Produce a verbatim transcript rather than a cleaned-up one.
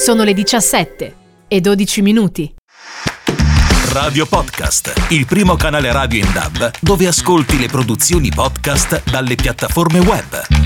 Sono le diciassette e dodici minuti. Radio Podcast, il primo canale radio in D A B dove ascolti le produzioni podcast dalle piattaforme web.